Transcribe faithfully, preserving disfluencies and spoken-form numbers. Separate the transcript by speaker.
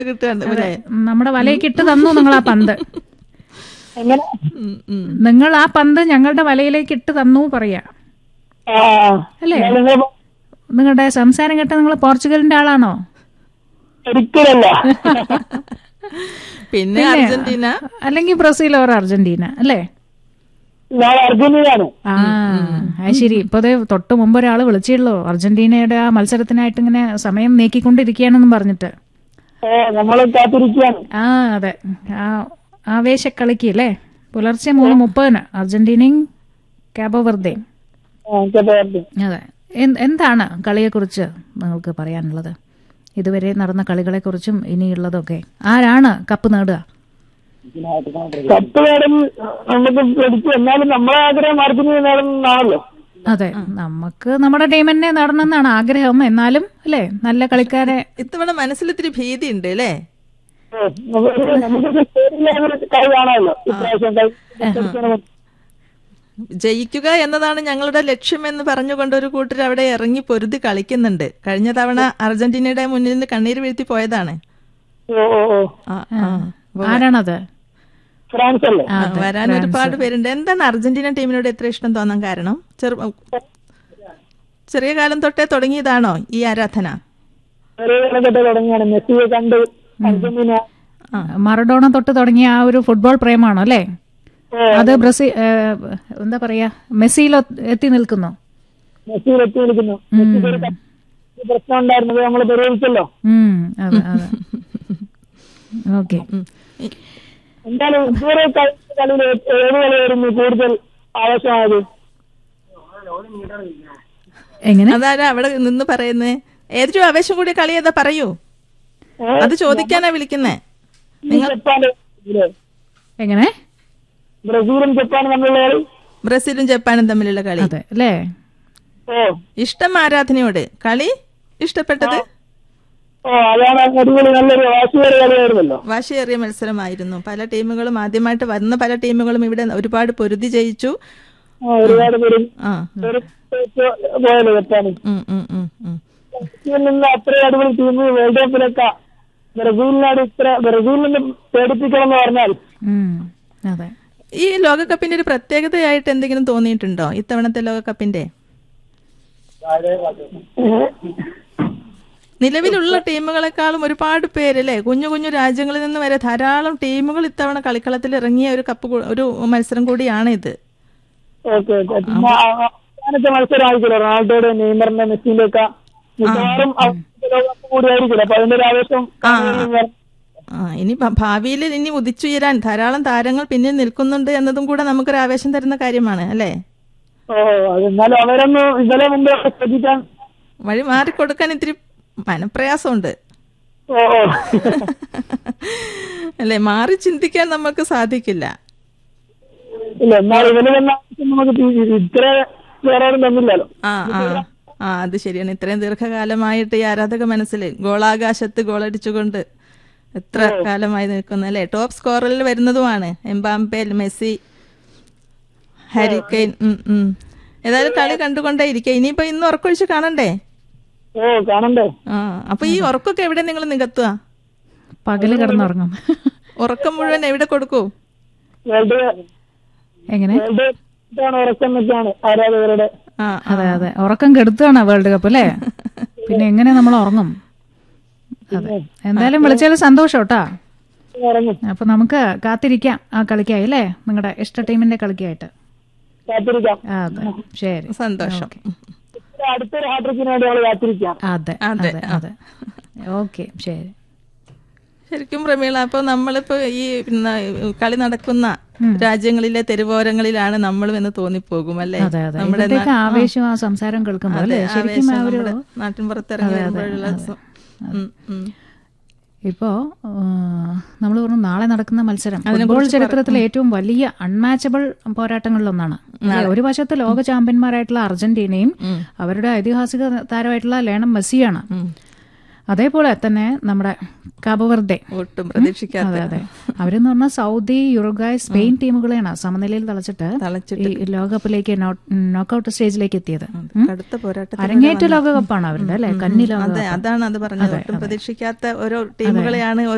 Speaker 1: കിട്ടുകയാണ് അല്ലേ?
Speaker 2: നമ്മുടെ വലയ്ക്ക് ഇട്ട് തന്നു നിങ്ങൾ ആ പന്ത്.
Speaker 3: എങ്ങനെ
Speaker 1: ഉം, ഉം.
Speaker 2: നിങ്ങൾ ആ പന്ത് ഞങ്ങളുടെ വലയിലേക്ക് ഇട്ട് തന്നു പറയാ
Speaker 3: ആ,
Speaker 2: അല്ലേ?
Speaker 3: നിങ്ങൾ
Speaker 2: നിങ്ങളുടെ സംസാരം കേട്ട നിങ്ങൾ പോർച്ചുഗലിന്റെ ആളാണോ?
Speaker 3: ഒരിക്കലല്ല.
Speaker 1: പിന്നെ അർജന്റീന,
Speaker 2: അല്ലെങ്കിൽ ബ്രസീൽ ഓർ അർജന്റീന അല്ലേ?
Speaker 3: ഞാൻ അർജന്റീനയാണ്.
Speaker 2: ആ അത് ശരി. ഇപ്പൊ ദേ തൊട്ട് മുമ്പ് ഒരാള് വിളിച്ചുള്ളൂ അർജന്റീനയുടെ ആ മത്സരത്തിനായിട്ട് ഇങ്ങനെ സമയം നീക്കിക്കൊണ്ടിരിക്കുകയാണെന്നും പറഞ്ഞിട്ട്.
Speaker 3: ഓ, നമ്മള് കാത്തിരിക്കുകയാണ്.
Speaker 2: ആ അതെ, ആ ആവേശക്കളിക്ക് അല്ലേ? പുലർച്ചെ മൂന്ന് മുപ്പതിന് അർജന്റീനയും കാബോ വെർദയും.
Speaker 3: ആ, കേട്ടോ.
Speaker 2: അതെ. എന്ത്- എന്താണ് കളിയെക്കുറിച്ച് നിങ്ങൾക്ക് പറയാനുള്ളത്? ഇതുവരെ നടന്ന കളികളെക്കുറിച്ചും ഇനിയുള്ളതൊക്കെ. ആരാണ് കപ്പ് നേടുക?
Speaker 3: കപ്പ് നേടും നമുക്ക് പഠിച്ചു. എന്നാലും നമ്മളെ ആഗ്രഹം അർജന്റീന നേടുന്നതാണല്ലോ.
Speaker 2: അതെ, നമുക്ക് നമ്മുടെ ടീം തന്നെ നേടണമെന്നാണ് ആഗ്രഹം. എന്നാലും അല്ലേ, നല്ല കളിക്കാരെ
Speaker 1: ഇത്തവണ മനസ്സിൽ ഇത്തിരി ഭീതി ഉണ്ട് അല്ലേ?
Speaker 3: ഓ, നമുക്ക് നമുക്ക് സ്റ്റേഡിയത്തിൽ കളി കാണാമല്ലോ ഇപ്രാവശ്യം. കളി
Speaker 1: ജയിക്കുക എന്നതാണ് ഞങ്ങളുടെ ലക്ഷ്യമെന്ന് പറഞ്ഞുകൊണ്ട് ഒരു കൂട്ടർ അവിടെ ഇറങ്ങി പൊരുതി കളിക്കുന്നുണ്ട്. കഴിഞ്ഞ തവണ അർജന്റീനയുടെ മുന്നിൽ നിന്ന് കണ്ണീര് വീഴ്ത്തി പോയതാണ്.
Speaker 3: ഓ ഓ ഓ
Speaker 1: ആ, ആ.
Speaker 2: ആരാണത്?
Speaker 3: ഫ്രാൻസ് അല്ലേ?
Speaker 1: ആ, വരാൻ ഒരുപാട് പേരുണ്ട്. എന്താണ് അർജന്റീന ടീമിനോട് ഇത്ര ഇഷ്ടം തോന്നാൻ കാരണം? ചെറു ചെറിയ കാലം തൊട്ടേ തുടങ്ങിയതാണോ ഈ ആരാധന?
Speaker 3: ഒരേ തൊട്ട് തുടങ്ങിയാണ്. മെസ്സിയെ കണ്ട് അർജന്റീന.
Speaker 2: മറഡോണ തൊട്ട് തുടങ്ങിയ ആ ഒരു ഫുട്ബോൾ പ്രേമാണോ അല്ലേ? അത് ബ്രസീൽ എന്താ പറയാ, മെസ്സിയിൽ എത്തി നിൽക്കുന്നു.
Speaker 3: മെസ്സിയിൽ എത്തി നിൽക്കുന്നു. മെസ്സിക്ക് ഒരു പ്രശ്നം ഉണ്ടായിരുന്നത് നമ്മൾ പരിഹരിച്ചല്ലോ.
Speaker 2: ഉം, അതെ അതെ. ഓക്കെ.
Speaker 3: എന്തായാലും ഇതുവരെ കളിച്ച കളിയിൽ ഏത് കളിയായിരുന്നു കൂടുതൽ ആവശ്യമായത്?
Speaker 2: എങ്ങനെ?
Speaker 1: അതാരാ അവിടെ നിന്ന് പറയുന്നേ? ഏറ്റവും ആവേശം കൂടിയ കളി ഏതാ പറയൂ. അത് ചോദിക്കാനാ വിളിക്കുന്നേ.
Speaker 3: ജപ്പാന്
Speaker 2: എങ്ങനെ?
Speaker 3: ബ്രസീലും ജപ്പാനും തമ്മിലുള്ള കളി.
Speaker 1: ബ്രസീലും ജപ്പാനും തമ്മിലുള്ള കളി.
Speaker 2: അതെ അല്ലേ?
Speaker 3: ഓ
Speaker 1: ഇഷ്ടം ആരാധനയോട് കളി ഇഷ്ടപ്പെട്ടത്?
Speaker 3: ഓ അതാണ് അടിപൊളി, നല്ലൊരു വാശിയേറിയ കളിയായിരുന്നല്ലോ.
Speaker 1: വാശിയേറിയ മത്സരമായിരുന്നു. പല ടീമുകളും ആദ്യമായിട്ട് വന്ന പല ടീമുകളും ഇവിടെ ഒരുപാട് പൊരുതി ജയിച്ചു.
Speaker 3: ആ, ഒരുപാട് പേര്
Speaker 1: ആ
Speaker 3: പോയല്ലോ ജപ്പാന്.
Speaker 1: ഉം, ഉം, ഉം, ഉം.
Speaker 3: ബ്രസീലിൽ നിന്ന് അത്രയും അടിപൊളി ടീം വേൾഡ് കപ്പിലൊക്കെ ബ്രസീലിനോട് ഇത്ര ബ്രസീലിൽ നിന്ന് പേടിപ്പിക്കണം എന്ന് പറഞ്ഞാൽ.
Speaker 2: ഉം, അതെ.
Speaker 1: ഈ ലോകകപ്പിന്റെ ഒരു പ്രത്യേകതയായിട്ട് എന്തെങ്കിലും തോന്നിയിട്ടുണ്ടോ ഇത്തവണത്തെ ലോകകപ്പിന്റെ? നിലവിലുള്ള ടീമുകളെക്കാളും ഒരുപാട് പേരല്ലേ, കുഞ്ഞു കുഞ്ഞു രാജ്യങ്ങളിൽ നിന്ന് വരെ ധാരാളം ടീമുകൾ ഇത്തവണ കളിക്കളത്തിൽ ഇറങ്ങിയ ഒരു കപ്പ് കൂ- ഒരു മത്സരം കൂടിയാണ് ഇത്.
Speaker 3: Okay okay. പിന്നെ അവസാനത്തെ മത്സരം ആയിരിക്കുമല്ലോ റൊണാൾഡോയുടെ, നെയ്മറിന്റെ, മെസ്സിന്റെ ഒക്കെ മിക്കവാറും ലോകകപ്പ് കൂടി ആയിരിക്കില്ല. അപ്പൊ അതിന്റെ ഒരു ആവേശം.
Speaker 1: ആ ഇനി ഭാവിയിൽ ഇനി ഉദിച്ചുയരാൻ ധാരാളം താരങ്ങൾ പിന്നിൽ നിൽക്കുന്നുണ്ട് എന്നതും കൂടെ നമുക്കൊരു ആവേശം തരുന്ന കാര്യമാണ് അല്ലേ?
Speaker 3: ഓ, അത് എന്നാലും അവരൊന്നും ഇന്നലെ മുമ്പ് ശ്രദ്ധിക്കാൻ.
Speaker 1: വഴി മാറിക്കൊടുക്കാൻ ഇത്തിരി മനപ്രയാസമുണ്ട്
Speaker 3: ഓ ഓ
Speaker 1: അല്ലെ? മാറി ചിന്തിക്കാൻ നമുക്ക് സാധിക്കില്ല.
Speaker 3: ഇല്ല, എന്നാൽ ഇവന് തന്നെ നമുക്ക് ഇത്ര വേറെ ആരും തന്നില്ലല്ലോ.
Speaker 1: ആ ആ ആ അത് ശരിയാണ്. ഇത്രയും ദീർഘകാലമായിട്ട് ഈ ആരാധക മനസ്സിൽ ഗോളാകാശത്ത് ഗോളടിച്ചുകൊണ്ട് എത്ര കാലമായി നിൽക്കുന്നു അല്ലെ? Top സ്കോറിൽ വരുന്നതുമാണ് എംബാംപെ, Messi, Harry Kane. ഉം ഉം ഏതായാലും കളി കണ്ടുകൊണ്ടേ ഇരിക്കുക. ഇനിയിപ്പോ ഇന്ന് ഉറക്കൊഴിച്ച് കാണണ്ടേ?
Speaker 3: ഓ കാണണ്ടേ.
Speaker 1: ആ അപ്പൊ ഈ ഉറക്കൊക്കെ എവിടെ നിങ്ങൾ നികത്തുക?
Speaker 2: പകല് കിടന്നുറങ്ങും.
Speaker 1: ഉറക്കം മുഴുവൻ എവിടെ കൊടുക്കൂ?
Speaker 3: വേൾഡ്
Speaker 2: എങ്ങനെ?
Speaker 3: വേൾഡ് കപ്പാണ് ഉറക്കം എന്നൊക്കെയാണ് ആരാധകരുടെ.
Speaker 1: ആ
Speaker 2: അതെ അതെ, ഉറക്കം കെടുത്തുകയാണ് വേൾഡ് കപ്പ് അല്ലേ? പിന്നെ എങ്ങനെ നമ്മൾ ഉറങ്ങും? അതെ. എന്തായാലും വിളിച്ചാലും സന്തോഷം കേട്ടാ.
Speaker 3: ഉറങ്ങും.
Speaker 2: അപ്പൊ നമുക്ക് കാത്തിരിക്കാം ആ കളിക്കായി അല്ലേ, നിങ്ങളുടെ ഇഷ്ട ടീമിന്റെ കളിക്കായിട്ട്.
Speaker 3: കാത്തിരിക്കാം.
Speaker 2: അതെ, ശരി,
Speaker 1: സന്തോഷം.
Speaker 3: അടുത്തൊരു ഹാട്രിക്കിന് വേണ്ടി അവള് കാത്തിരിക്കാം.
Speaker 2: അതെ അതെ അതെ. ഓക്കെ, ശരി.
Speaker 1: ശരിക്കും പ്രമീള, അപ്പൊ നമ്മളിപ്പോ ഈ പിന്നെ കളി നടക്കുന്ന രാജ്യങ്ങളിലെ തെരുവോരങ്ങളിലാണ് നമ്മളും എന്ന് തോന്നിപ്പോകും അല്ലേ?
Speaker 2: അതെ അതെ.
Speaker 1: നമ്മുടെ
Speaker 2: ഇവിടത്തേക്ക് ആവേശം ആ സംസാരം കേൾക്കുമ്പോൾ അല്ലേ ശരിക്കും ആ ഒരു
Speaker 1: നാട്ടിൻ പുറത്തിറങ്ങിയുള്ള
Speaker 2: ഇപ്പോ നമ്മൾ പറഞ്ഞു നാളെ നടക്കുന്ന മത്സരം ഫുട്ബോൾ ചരിത്രത്തിലെ ഏറ്റവും വലിയ അൺമാച്ചബിൾ പോരാട്ടങ്ങളിലൊന്നാണ്. ഒരു വശത്ത് ലോക ചാമ്പ്യന്മാരായിട്ടുള്ള അർജന്റീനയും അവരുടെ ഐതിഹാസിക താരമായിട്ടുള്ള ലയണൽ മെസ്സിയാണ്. അതേപോലെ തന്നെ നമ്മുടെ കാബോ വെർദെ,
Speaker 1: ഒട്ടും പ്രതീക്ഷിക്കാത്ത.
Speaker 2: അതെ അതെ. അവരെന്ന് പറഞ്ഞാൽ സൗദി, യുറുഗ്വായ്, സ്പെയിൻ ടീമുകളെയാണ് സമനിലയിൽ തളച്ചിട്ട് ഈ ലോകകപ്പിലേക്ക് നോക്കൌട്ട് സ്റ്റേജിലേക്ക് എത്തിയത്.
Speaker 1: അടുത്ത പോരാട്ടം
Speaker 2: അരങ്ങേറ്റ ലോകകപ്പാണ് അവരുടെ അല്ലെ, കന്നി ലോക.
Speaker 1: അതാണ് അത് പറഞ്ഞത്. ഒട്ടും പ്രതീക്ഷിക്കാത്ത ഓരോ ടീമുകളെയാണ്